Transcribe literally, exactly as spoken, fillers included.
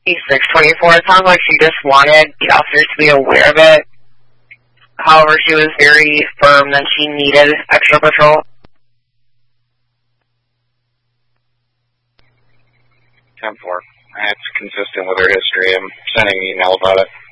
E six twenty-four, it sounds like she just wanted the officers to be aware of it. However, she was very firm that she needed extra patrol. ten four. That's consistent with her history. I'm sending an email about it.